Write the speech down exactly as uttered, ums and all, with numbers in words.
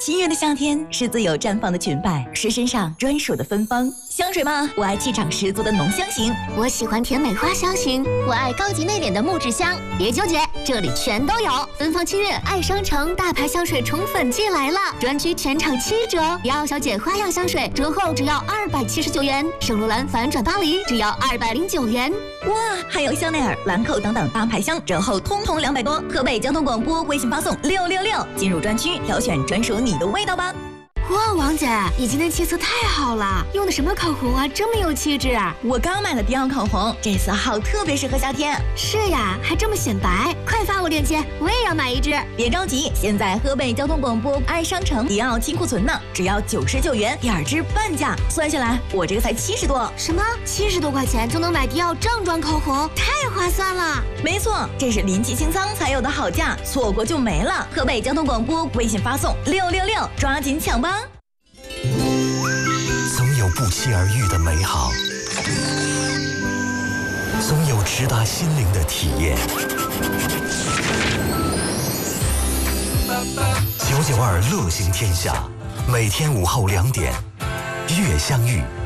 七月的夏天是自由绽放的裙摆，是身上专属的芬芳。香水吗？我爱气场十足的浓香型， 我喜欢甜美花香型，我爱高级内敛的木质香。别纠结，这里全都有。芬芳七月爱商城大牌香水宠粉季来了，专区全场七折，迪奥小姐花样香水折后只要二百七十九元，圣罗兰反转巴黎只要二百零九元。 哇，还有香奈儿、兰蔻等等大牌香折后通通两百多。河北交通广播微信发送六六六，进入专区挑选专属你的味道吧。 哇，王姐，你今天气色太好了，用的什么口红啊，这么有气质？ 我刚买了迪奥口红，这色号特别适合夏天。 是呀，还这么显白，快发我链接，我也要买一支。 别着急，现在河北交通广播爱商城迪奥清库存呢，只要九十九元，第二支半价，算下来我这个才七十多。 什么？七十多块钱就能买迪奥正装口红，太划算了。 没错，这是临期清仓才有的好价，错过就没了。河北交通广播微信发送六六六，抓紧抢吧。 总有不期而遇的美好，总有直达心灵的体验。九九二乐行天下，每天午后两点，悦相遇